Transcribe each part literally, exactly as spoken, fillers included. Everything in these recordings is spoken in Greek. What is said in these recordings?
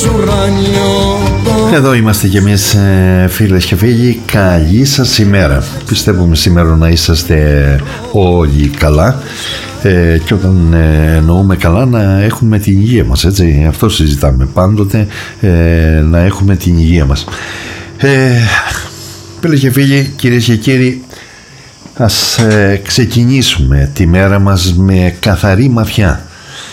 Εδώ είμαστε κι εμείς, φίλες και φίλοι. Καλή σας ημέρα. Πιστεύουμε σήμερα να είσαστε όλοι καλά, ε, και όταν ε, εννοούμε καλά, να έχουμε την υγεία μας, έτσι. Αυτό συζητάμε πάντοτε, ε, να έχουμε την υγεία μας. ε, Φίλες και φίλοι, κυρίες και κύριοι, ας ε, ξεκινήσουμε τη μέρα μας με καθαρή ματιά,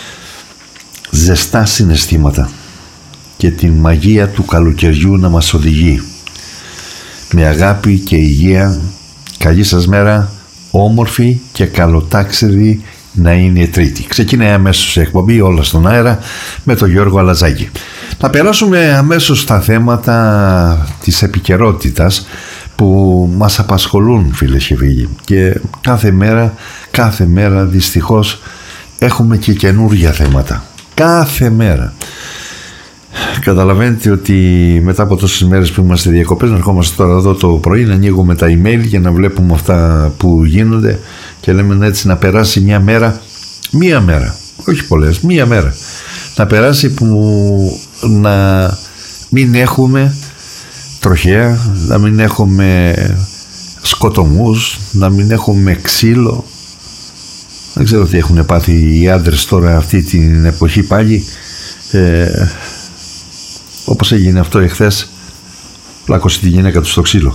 ζεστά συναισθήματα και την μαγεία του καλοκαιριού να μας οδηγεί. Με αγάπη και υγεία, καλή σας μέρα, όμορφη και καλοτάξιδη να είναι η Τρίτη. Ξεκινάει αμέσως η εκπομπή Όλα στον Αέρα με τον Γιώργο Αλαζάκη. Θα περάσουμε αμέσως στα θέματα της επικαιρότητας που μας απασχολούν, φίλες και φίλοι, και κάθε μέρα, κάθε μέρα δυστυχώς έχουμε και καινούργια θέματα. Κάθε μέρα. Καταλαβαίνετε ότι μετά από τόσες μέρες που είμαστε διακοπές, να ερχόμαστε τώρα εδώ το πρωί, να ανοίγουμε τα email για να βλέπουμε αυτά που γίνονται και λέμε έτσι να περάσει μια μέρα, μία μέρα, όχι πολλές, μία μέρα να περάσει που να μην έχουμε τροχέα, να μην έχουμε σκοτωμούς, να μην έχουμε ξύλο. Δεν ξέρω τι έχουν πάθει οι άντρες τώρα αυτή την εποχή πάλι, ε, όπως έγινε αυτό εχθές, πλάκωσε τη γυναίκα του στο ξύλο.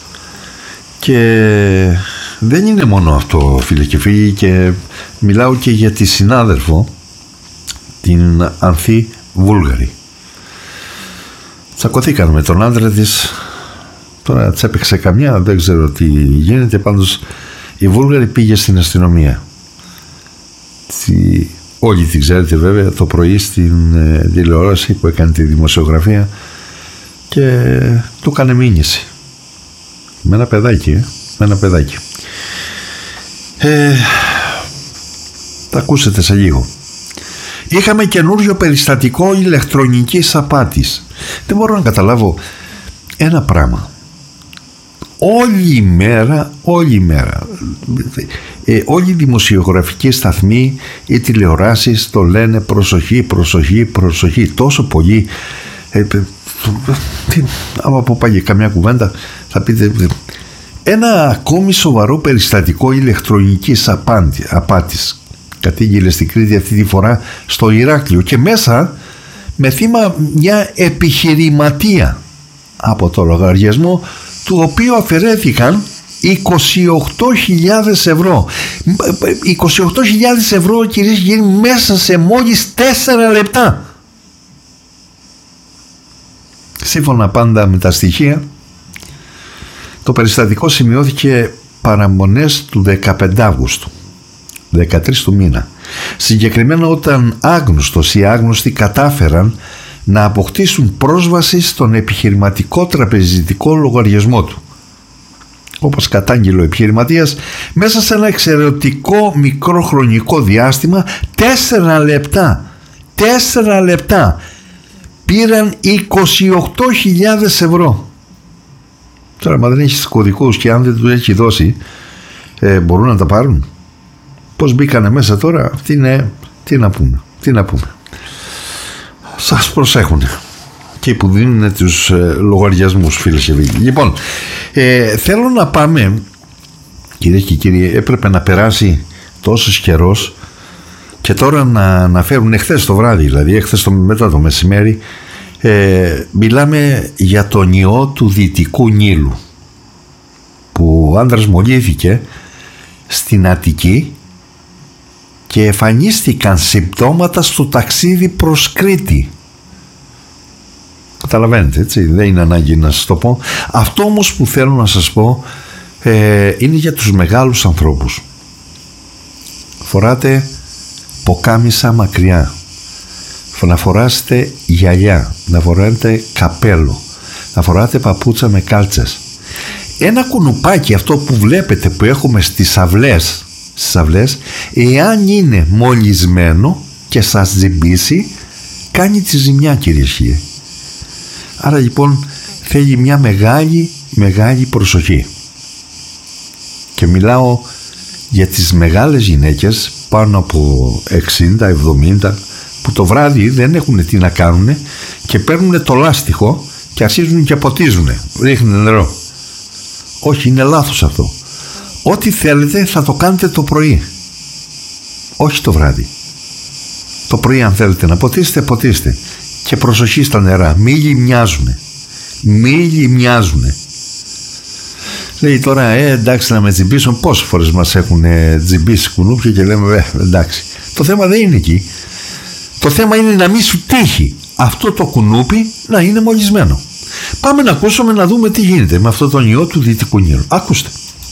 Και δεν είναι μόνο αυτό, φίλε και φίλοι, και μιλάω και για τη συνάδελφο, την Ανθή Βούλγαρη. Τσακωθήκαν με τον άντρα της, τώρα τσέπαιξε καμιά, δεν ξέρω τι γίνεται, πάντως η Βούλγαρη πήγε στην αστυνομία. Τι... Όλοι την ξέρετε βέβαια, το πρωί στην ε, τηλεόραση που έκανε τη δημοσιογραφία, και του έκανε μήνυση με ένα παιδάκι, ε, με ένα παιδάκι. Ε, θα ακούσετε σε λίγο. Είχαμε καινούριο περιστατικό ηλεκτρονικής απάτης. Δεν μπορώ να καταλάβω ένα πράγμα. Όλη η μέρα, όλη η μέρα, ε, όλοι οι δημοσιογραφικοί σταθμοί, οι τηλεοράσεις το λένε προσοχή, προσοχή, προσοχή, τόσο πολύ. Ε, τι, άμα πω πάλι καμιά κουβέντα θα πείτε, ένα ακόμη σοβαρό περιστατικό ηλεκτρονικής απάτης κατήγγειλε στην Κρήτη, αυτή τη φορά στο Ηράκλειο, και μέσα με θύμα μια επιχειρηματία από το λογαριασμό του οποίου αφαιρέθηκαν είκοσι οκτώ χιλιάδες ευρώ. είκοσι οκτώ χιλιάδες ευρώ, κυρίες και κύριοι, μέσα σε μόλις τέσσερα λεπτά. Σύμφωνα πάντα με τα στοιχεία, το περιστατικό σημειώθηκε παραμονές του δεκαπέντε Αυγούστου, δεκατρείς του μήνα. Συγκεκριμένα όταν άγνωστος ή άγνωστοι κατάφεραν να αποκτήσουν πρόσβαση στον επιχειρηματικό τραπεζιτικό λογαριασμό του. Όπως κατάγγειλε ο επιχειρηματίας, μέσα σε ένα εξαιρετικό μικρό χρονικό διάστημα, τέσσερα λεπτά, τέσσερα λεπτά, πήραν είκοσι οκτώ χιλιάδες ευρώ. Τώρα, μα δεν έχεις κωδικούς και αν δεν του έχει δώσει, ε, μπορούν να τα πάρουν. Πώς μπήκανε μέσα τώρα, αυτοί είναι, τι να πούμε, τι να πούμε. Σας προσέχουν και που δίνουν τους ε, λογαριασμούς, φίλες και φίλοι. Λοιπόν, ε, θέλω να πάμε, κυρίες και κύριοι, έπρεπε να περάσει τόσος καιρός και τώρα να αναφέρουν, εχθές το βράδυ, δηλαδή εχθές το, μετά το μεσημέρι, ε, μιλάμε για τον ιό του Δυτικού Νείλου, που ο άντρας μολύθηκε στην Αττική και εμφανίστηκαν συμπτώματα στο ταξίδι προς Κρήτη. Καταλαβαίνετε, έτσι, δεν είναι ανάγκη να σας το πω. Αυτό όμως που θέλω να σας πω ε, είναι για τους μεγάλους ανθρώπους. Φοράτε ποκάμισα μακριά, να φοράσετε γυαλιά, να φοράτε καπέλο, να φοράτε παπούτσα με κάλτσες. Ένα κουνουπάκι, αυτό που βλέπετε που έχουμε στις αυλές, στις αυλές, εάν είναι μολυσμένο και σας ζυμπήσει, κάνει τη ζημιά, κυρίες και κύριοι. Άρα λοιπόν θέλει μια μεγάλη μεγάλη προσοχή, και μιλάω για τις μεγάλες γυναίκες πάνω από εξήντα, εβδομήντα, που το βράδυ δεν έχουν τι να κάνουν και παίρνουν το λάστιχο και αρχίζουν και ποτίζουν, ρίχνουν νερό. Όχι, είναι λάθος αυτό. Ό,τι θέλετε θα το κάνετε το πρωί, όχι το βράδυ. Το πρωί αν θέλετε να ποτίσετε, ποτίστε. Και προσοχή στα νερά, μη λιμιάζουνε. Μη λιμιάζουνε. Λέει τώρα, ε, εντάξει να με τζιμπήσουν. Πόσες φορές μας έχουν τζιμπήσει κουνούπια και λέμε, ε, εντάξει. Το θέμα δεν είναι εκεί. Το θέμα είναι να μην σου τύχει αυτό το κουνούπι να είναι μολυσμένο. Πάμε να ακούσουμε, να δούμε τι γίνεται με αυτό τον ιό του Δυτικού Νείλου. Ακούστε.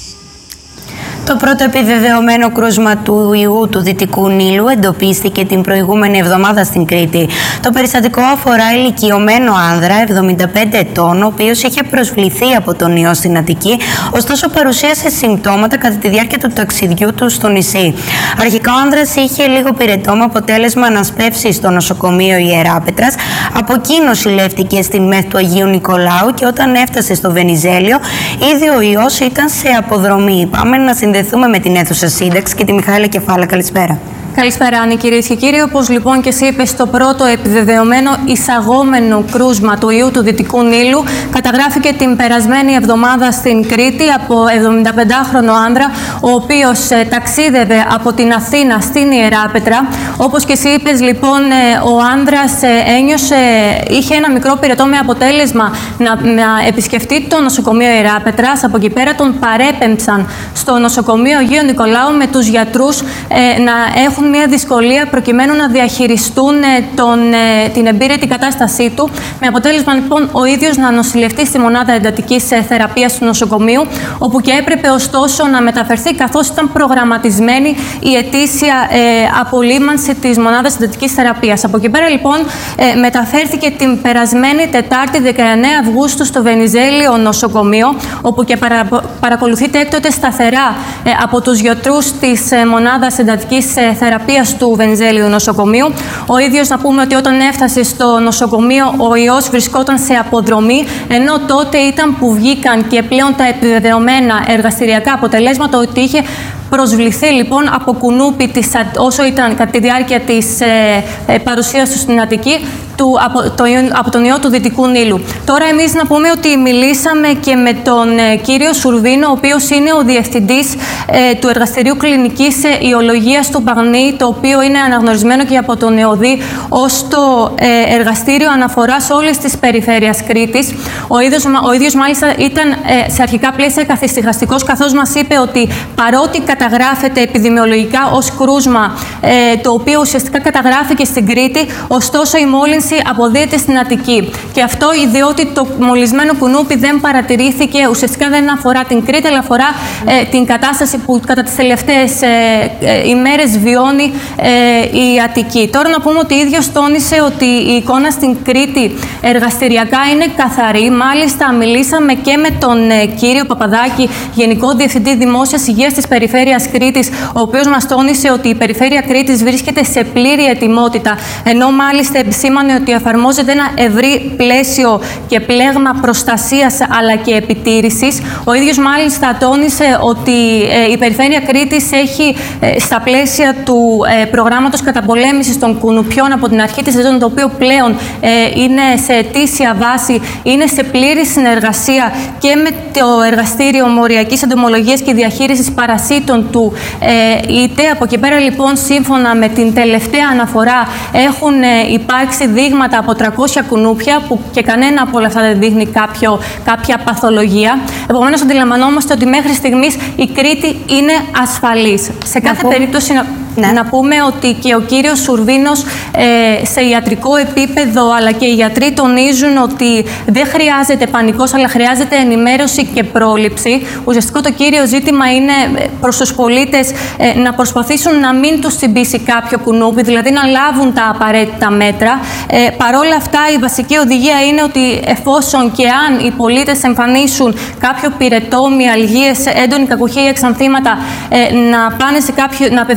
Το πρώτο επιβεβαιωμένο κρούσμα του ιού του Δυτικού Νείλου εντοπίστηκε την προηγούμενη εβδομάδα στην Κρήτη. Το περιστατικό αφορά ηλικιωμένο άνδρα εβδομήντα πέντε ετών, ο οποίος είχε προσβληθεί από τον ιό στην Αττική, ωστόσο παρουσίασε συμπτώματα κατά τη διάρκεια του ταξιδιού του στο νησί. Αρχικά ο άνδρας είχε λίγο πυρετό με αποτέλεσμα ανασπεύσει στο νοσοκομείο Ιεράπετρας. Από εκεί νοσηλεύτηκε στην ΜΕΘ του Αγίου Νικολάου και όταν έφτασε στο Βενιζέλιο, ήδη ο ιός ήταν σε αποδρομή. Πάμε να συνδεθούμε με την αίθουσα σύνταξη και τη Μιχαήλα Κεφάλα. Καλησπέρα. Καλησπέρα, Άννη, κυρίες και κύριοι. Όπως λοιπόν και εσύ είπες, το πρώτο επιβεβαιωμένο εισαγόμενο κρούσμα του ιού του Δυτικού Νείλου καταγράφηκε την περασμένη εβδομάδα στην Κρήτη από εβδομηνταπεντάχρονο άνδρα, ο οποίος ε, ταξίδευε από την Αθήνα στην Ιεράπετρα. Όπως και εσύ είπες, λοιπόν, ε, ο άνδρας ε, ένιωσε, είχε ένα μικρό πυρετό με αποτέλεσμα να, να επισκεφτεί το νοσοκομείο Ιεράπετρας. Από εκεί πέρα τον παρέπεμψαν στο νοσοκομείο Αγίου Νικολάου με τους γιατρούς ε, να έχουν μια δυσκολία προκειμένου να διαχειριστούν τον, την εμπείρετη κατάστασή του, με αποτέλεσμα λοιπόν ο ίδιος να νοσηλευτεί στη μονάδα εντατικής θεραπείας του νοσοκομείου, όπου και έπρεπε ωστόσο να μεταφερθεί, καθώς ήταν προγραμματισμένη η ετήσια ε, απολύμανση της μονάδας εντατικής θεραπείας. Από εκεί πέρα λοιπόν ε, μεταφέρθηκε την περασμένη Τετάρτη δεκαεννέα Αυγούστου στο Βενιζέλιο νοσοκομείο, όπου και παρα, παρακολουθείται έκτοτε σταθερά ε, από τους γιατρούς της ε, μονάδας εντατικής θεραπείας του Βενιζέλιου νοσοκομείου. Ο ίδιος, να πούμε ότι όταν έφτασε στο νοσοκομείο ο ιός βρισκόταν σε αποδρομή, ενώ τότε ήταν που βγήκαν και πλέον τα επιβεβαιωμένα εργαστηριακά αποτελέσματα ότι είχε προσβληθεί λοιπόν από κουνούπι της, όσο ήταν κατά τη διάρκεια της ε, ε, παρουσίας του στην Αττική, του, από, το, από τον ιό του Δυτικού Νείλου. Τώρα εμείς να πούμε ότι μιλήσαμε και με τον ε, κύριο Σουρβίνο, ο οποίος είναι ο διευθυντής ε, του Εργαστηρίου Κλινικής Ιολογίας του Παγνή, το οποίο είναι αναγνωρισμένο και από τον ΕΟΔΗ ως το ε, εργαστήριο αναφοράς όλης της περιφέρειας Κρήτης. Ο ίδιος, ο ίδιος μάλιστα ήταν ε, σε αρχικά πλαίσια καθησυχαστικός, καθώς μας είπε ότι παρότι καταγράφεται επιδημιολογικά ως κρούσμα, ε, το οποίο ουσιαστικά καταγράφηκε στην Κρήτη, ωστόσο η μόλυνση αποδίδεται στην Αττική. Και αυτό διότι το μολυσμένο κουνούπι δεν παρατηρήθηκε, ουσιαστικά δεν αφορά την Κρήτη, αλλά αφορά ε, την κατάσταση που κατά τις τελευταίες ε, ε, ημέρες βιώνει ε, η Αττική. Τώρα να πούμε ότι ο ίδιος τόνισε ότι η εικόνα στην Κρήτη εργαστηριακά είναι καθαρή. Μάλιστα μιλήσαμε και με τον ε, κύριο Παπαδάκη, Γενικό Διευθυντή Δημόσιας Υγείας της Περιφέρειας Κρήτης, ο οποίος μας τόνισε ότι η Περιφέρεια Κρήτης βρίσκεται σε πλήρη ετοιμότητα, ενώ μάλιστα επισήμανε ότι εφαρμόζεται ένα ευρύ πλαίσιο και πλέγμα προστασίας αλλά και επιτήρησης. Ο ίδιος μάλιστα τόνισε ότι ε, η Περιφέρεια Κρήτης έχει ε, στα πλαίσια του ε, προγράμματος καταπολέμησης των κουνουπιών από την αρχή της σεζόν, το οποίο πλέον ε, είναι σε ετήσια βάση, είναι σε πλήρη συνεργασία και με το Εργαστήριο Μοριακής Εντομολογίας και Διαχείρισης Παρασίτων του ε, ΙΤΕ. Από εκεί πέρα λοιπόν, σύμφωνα με την τελευταία αναφορά, έχουν ε, υπάρξει δείγματα από τριακόσια κουνούπια, που και κανένα από όλα αυτά δεν δείχνει κάποιο, κάποια παθολογία. Επομένως, αντιλαμβανόμαστε ότι μέχρι στιγμής η Κρήτη είναι ασφαλής. Σε κάθε περίπτωση να, ναι. να πούμε ότι και ο κύριος Σουρβίνος ε, σε ιατρικό επίπεδο, αλλά και οι γιατροί τονίζουν ότι δεν χρειάζεται πανικός, αλλά χρειάζεται ενημέρωση και πρόληψη. Ουσιαστικό το κύριο ζήτημα είναι προς τους πολίτες ε, να προσπαθήσουν να μην τους τσιμπήσει κάποιο κουνούπι, δηλαδή να λάβουν τα απαραίτητα μέτρα. Ε, παρόλα αυτά, η βασική οδηγία είναι ότι εφόσον και αν οι πολίτες εμφανίσουν κάποιο πυρετό, μυαλγίες, έντονη κακουχία ή εξανθήματα, ε, να, πάνε σε κάποιο, να απευθυνθούν σε κάποιο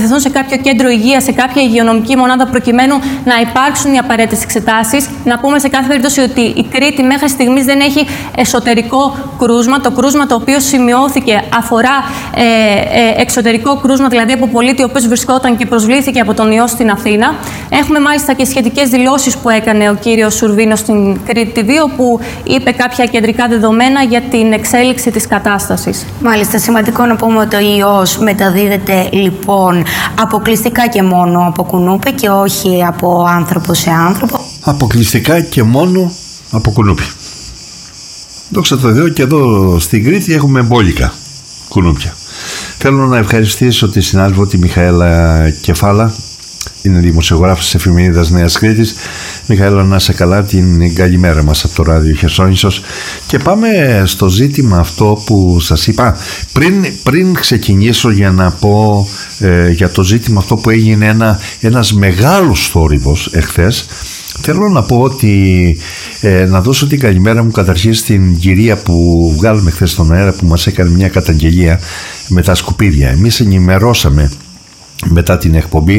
κάποιο κέντρο υγείας, σε κάποια υγειονομική μονάδα, προκειμένου να υπάρξουν οι απαραίτητες εξετάσεις. Να πούμε σε κάθε περίπτωση ότι η Κρήτη μέχρι στιγμής δεν έχει εσωτερικό κρούσμα. Το κρούσμα το οποίο σημειώθηκε αφορά ε, ε, εξωτερικό κρούσμα, δηλαδή από πολίτη ο οποίος βρισκόταν και προσβλήθηκε από τον ιό στην Αθήνα. Έχουμε μάλιστα και σχετικές δηλώσεις που έκανε ο κύριος Σουρβίνος στην Κρήτη τι βι, όπου είπε κάποια κεντρικά δεδομένα για την εξέλιξη της κατάστασης. Μάλιστα, σημαντικό να πούμε ότι ο ιός μεταδίδεται λοιπόν αποκλειστικά και μόνο από κουνούπι και όχι από άνθρωπο σε άνθρωπο. Αποκλειστικά και μόνο από κουνούπι. Δόξα τω Θεώ, και εδώ στην Κρήτη έχουμε μπόλικα κουνούπια. Θέλω να ευχαριστήσω τη συνάδελφο τη Μιχαέλα Κεφάλα, είναι δημοσιογράφος της εφημερίδας Νέας Κρήτης. Μιχαέλα, να είσαι καλά, την καλημέρα μας από το ράδιο Χερσόνησος. Και πάμε στο ζήτημα αυτό που σας είπα. Πριν, πριν ξεκινήσω για να πω ε, για το ζήτημα αυτό που έγινε ένα, ένας μεγάλος θόρυβος εχθές, θέλω να πω ότι ε, να δώσω την καλημέρα μου καταρχήν στην κυρία που βγάλαμε χθες στον αέρα, που μας έκανε μια καταγγελία με τα σκουπίδια. Εμείς ενημερώσαμε μετά την εκπομπή.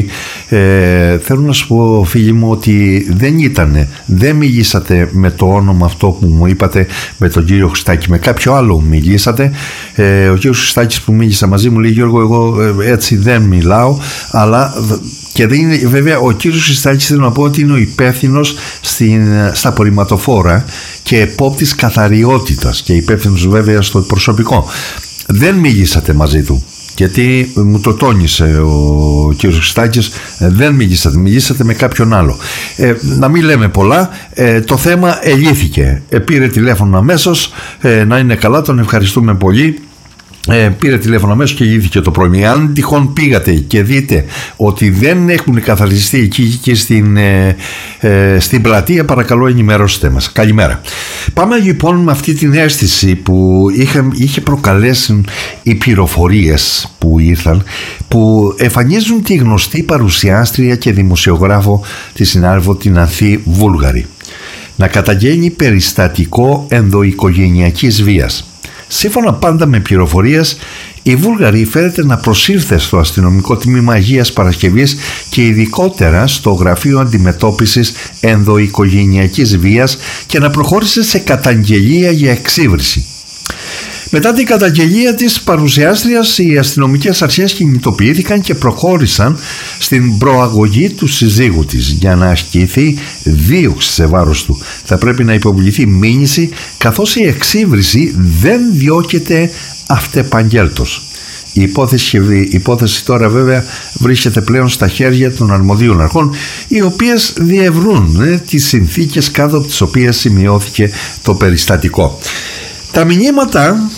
ε, θέλω να σου πω, φίλοι μου, ότι δεν ήτανε, δεν μιλήσατε με το όνομα αυτό που μου είπατε, με τον κύριο Χριστάκη, με κάποιο άλλο μιλήσατε. ε, ο κύριος Χριστάκης που μίλησε μαζί μου λέει, Γιώργο, εγώ ε, έτσι δεν μιλάω, αλλά και δεν είναι, βέβαια ο κύριος Χριστάκης, θέλω να πω ότι είναι ο υπεύθυνος στα απορριμματοφόρα και επόπτης καθαριότητας και υπεύθυνος βέβαια στο προσωπικό. Δεν μιλήσατε μαζί του, γιατί μου το τόνισε ο κ. Χριστάκης, δεν μιλήσατε, μιλήσατε με κάποιον άλλο. Ε, να μην λέμε πολλά, ε, το θέμα ελύθηκε. Ε, πήρε τηλέφωνο αμέσως, ε, να είναι καλά, τον ευχαριστούμε πολύ. Ε, πήρε τηλέφωνο αμέσως και λύθηκε το πρόβλημα. Αν τυχόν πήγατε και δείτε ότι δεν έχουν καθαριστεί εκεί και στην, ε, ε, στην πλατεία, παρακαλώ ενημερώστε μας. Καλημέρα. Πάμε λοιπόν με αυτή την αίσθηση που είχε, είχε προκαλέσει οι πληροφορίες που ήρθαν, που εμφανίζουν τη γνωστή παρουσιάστρια και δημοσιογράφο τη συνάδελφο την Ανθή Βούλγαρη να καταγγέλνει περιστατικό ενδοοικογενειακής βίας. Σύμφωνα πάντα με πληροφορίες, η Βούλγαρη φέρεται να προσήλθε στο αστυνομικό τμήμα Αγίας Παρασκευής και ειδικότερα στο Γραφείο Αντιμετώπισης Ενδοοικογενειακής Βίας και να προχώρησε σε καταγγελία για εξύβριση. Μετά την καταγγελία της παρουσιάστριας, οι αστυνομικές αρχές κινητοποιήθηκαν και προχώρησαν στην προαγωγή του συζύγου της για να ασκηθεί δίωξη σε βάρος του. Θα πρέπει να υποβληθεί μήνυση, καθώς η εξύβριση δεν διώκεται αυτεπαγγέλτος. Η υπόθεση, η υπόθεση τώρα βέβαια βρίσκεται πλέον στα χέρια των αρμοδίων αρχών, οι οποίες διευρούν ε, τις συνθήκες κάτω από τις οποίες σημειώθηκε το περιστατικό. Τα μηνύματα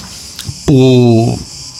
που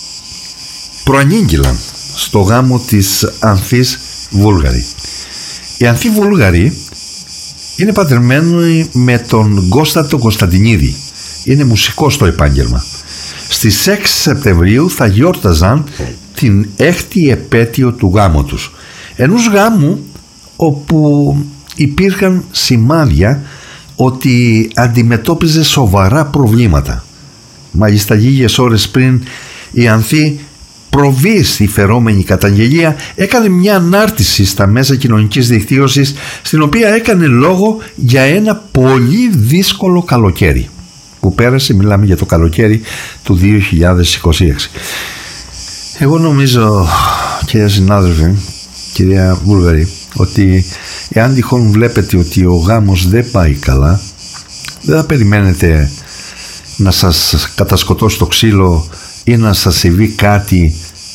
προανήγγυλαν στο γάμο της Ανθής Βούλγαρη. Η Ανθή Βούλγαρη είναι παντρεμένη με τον Κώστα τον Κωνσταντινίδη. Είναι μουσικός στο επάγγελμα. Στις έξι Σεπτεμβρίου θα γιόρταζαν την έκτη επέτειο του γάμου τους. Ενός γάμου όπου υπήρχαν σημάδια ότι αντιμετώπιζε σοβαρά προβλήματα. Μάλιστα λίγες ώρες πριν η Ανθή προβεί στη φερόμενη καταγγελία, έκανε μια ανάρτηση στα μέσα κοινωνικής δικτύωσης, στην οποία έκανε λόγο για ένα πολύ δύσκολο καλοκαίρι που πέρασε. Μιλάμε για το καλοκαίρι του δύο χιλιάδες είκοσι έξι. Εγώ νομίζω, κυρία συνάδελφε, κυρία Βούλγαρη, ότι εάν τυχόν βλέπετε ότι ο γάμος δεν πάει καλά, δεν θα περιμένετε να σας κατασκοτώσει το ξύλο ή να σας συμβεί κάτι.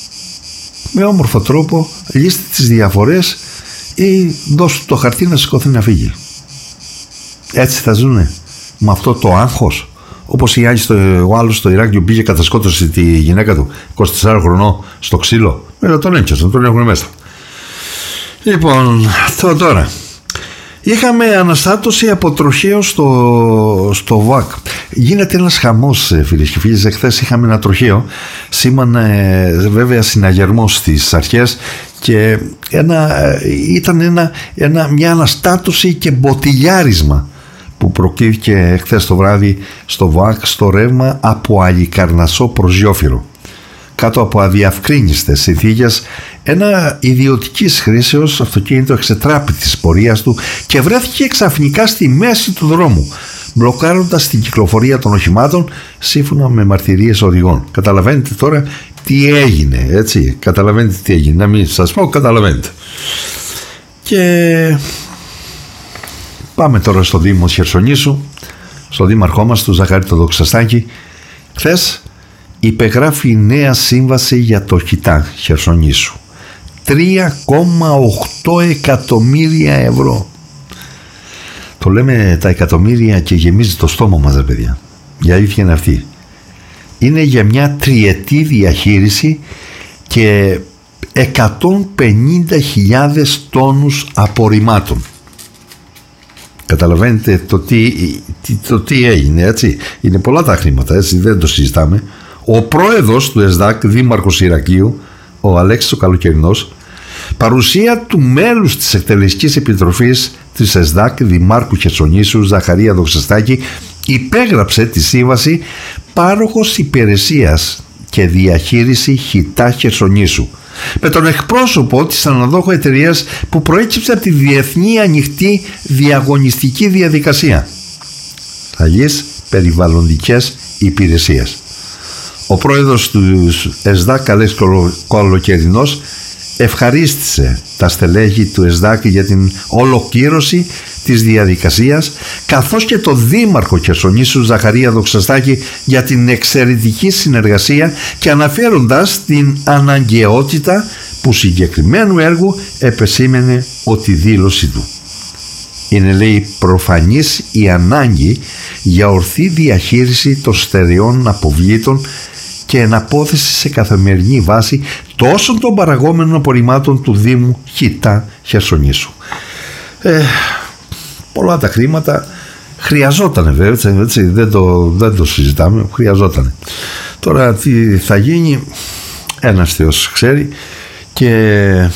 Με όμορφο τρόπο λύστε τις διαφορές ή δώστε το χαρτί να σηκωθεί να φύγει. Έτσι θα ζουνε, με αυτό το άγχος, όπως η άλλη στο, ο άλλος στο Ηράκλειο πήγε κατασκότωσε τη γυναίκα του είκοσι τεσσάρων χρονών στο ξύλο. Μετά τον έγκιασαν, τον έχουν μέσα. Λοιπόν, το, τώρα είχαμε αναστάτωση από τροχαίο στο, στο ΒΑΚ. Γίνεται ένας χαμός, φίλες και φίλοι. Εχθές είχαμε ένα τροχαίο. Σήμανε βέβαια συναγερμός στις αρχές και ένα, ήταν ένα, ένα, μια αναστάτωση και μποτιλιάρισμα που προκλήθηκε χθες το βράδυ στο ΒΑΚ, στο ρεύμα από Αλικαρνασσό προς Γιόφυρο. Κάτω από αδιαυκρίνιστες συνθήκες ένα ιδιωτικής χρήσεως αυτοκίνητο εξετράπη της πορείας του και βρέθηκε ξαφνικά στη μέση του δρόμου, μπλοκάροντας την κυκλοφορία των οχημάτων σύμφωνα με μαρτυρίες οδηγών. Καταλαβαίνετε τώρα τι έγινε, έτσι, καταλαβαίνετε τι έγινε, να μην σας πω, καταλαβαίνετε. Και πάμε τώρα στο Δήμο Χερσονήσου, στο δήμαρχό μας, του Ζαχαρή το Δοξαστάκη. Χθες υπεγράφει νέα σύμβαση για το Χιτά Χερσονήσου, τρία κόμμα οκτώ εκατομμύρια ευρώ. Το λέμε τα εκατομμύρια και γεμίζει το στόμα μας, ρε παιδιά. Η αλήθεια είναι αυτή. Είναι για μια τριετή διαχείριση και εκατόν πενήντα χιλιάδες τόνους απορριμμάτων. Καταλαβαίνετε το τι, το τι έγινε, έτσι. Είναι πολλά τα χρήματα, έτσι, δεν το συζητάμε. Ο πρόεδρος του ΕΣΔΑΚ, δήμαρχος Ηρακλείου, ο Αλέξης ο Καλοκαιρινός, παρουσία του μέλους της Εκτελεστικής Επιτροφής της ΕΣΔΑΚ, δημάρχου Χερσονήσου Ζαχαρία Δοξαστάκη, υπέγραψε τη σύμβαση πάροχος υπηρεσίας και διαχείριση Χιτά Χερσονήσου με τον εκπρόσωπο της αναδόχου εταιρείας που προέκυψε από τη Διεθνή Ανοιχτή Διαγωνιστική Διαδικασία Αλλιές Περιβαλλοντικές Υπηρεσίες. Ο πρόεδρος του ΕΣΔΑΚ, Αλέξης Καλοκαιρινός, ευχαρίστησε τα στελέχη του ΕΣΔΑΚ για την ολοκλήρωση της διαδικασίας, καθώς και το δήμαρχο Χερσονήσου Ζαχαρία Δοξαστάκη για την εξαιρετική συνεργασία και αναφέροντας την αναγκαιότητα που συγκεκριμένου έργου επεσήμενε ότι δήλωση του. Είναι, λέει, προφανής η ανάγκη για ορθή διαχείριση των στερεών αποβλήτων και εναπόθεση σε καθημερινή βάση τόσο των παραγόμενων απορριμμάτων του Δήμου Χιτά Χερσονήσου. Ε, πολλά τα χρήματα, χρειαζότανε βέβαια, έτσι, δεν, το, δεν το συζητάμε, χρειαζότανε. Τώρα τι θα γίνει, ένας Θεός ξέρει. Και